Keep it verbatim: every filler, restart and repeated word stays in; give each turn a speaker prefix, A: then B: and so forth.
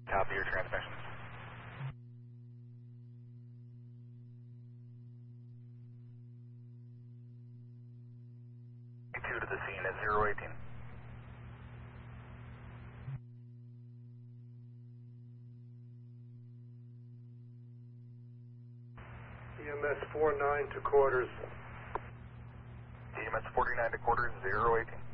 A: Copy your transmissions. Two to the scene at zero eighteen.
B: E M S forty-nine to quarters.
A: E M S forty-nine to quarters, zero eighteen.